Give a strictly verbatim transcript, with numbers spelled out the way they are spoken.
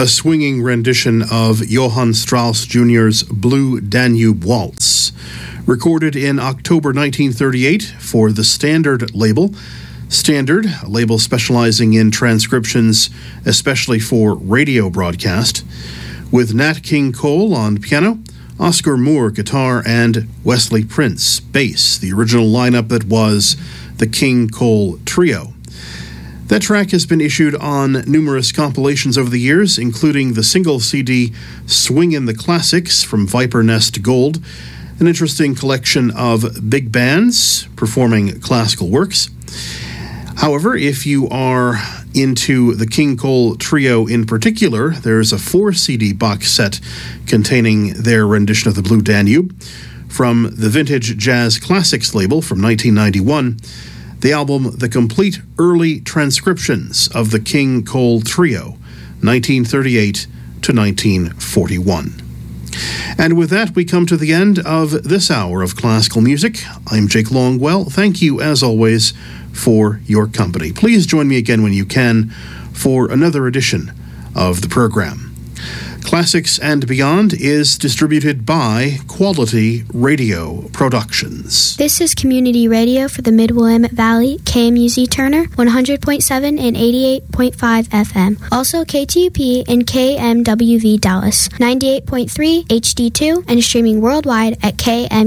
a swinging rendition of Johann Strauss Junior's Blue Danube Waltz. Recorded in October nineteen thirty-eight for the Standard label. Standard, a label specializing in transcriptions, especially for radio broadcast, with Nat King Cole on piano, Oscar Moore guitar, and Wesley Prince bass, the original lineup that was the King Cole Trio. That track has been issued on numerous compilations over the years, including the single C D Swingin' the Classics from Viper Nest Gold, an interesting collection of big bands performing classical works. However, if you are into the King Cole Trio in particular, there's a four C D box set containing their rendition of the Blue Danube from the Vintage Jazz Classics label from nineteen ninety-one. The album, The Complete Early Transcriptions of the King Cole Trio, nineteen thirty-eight to nineteen forty-one. And with that, we come to the end of this hour of classical music. I'm Jake Longwell. Thank you, as always, for your company. Please join me again when you can for another edition of the program. Classics and Beyond is distributed by Quality Radio Productions. This is community radio for the Mid-Willamette Valley, K M U Z Turner, one hundred point seven and eighty-eight point five F M. Also K T U P and K M W V Dallas, ninety-eight point three H D two, and streaming worldwide at K M.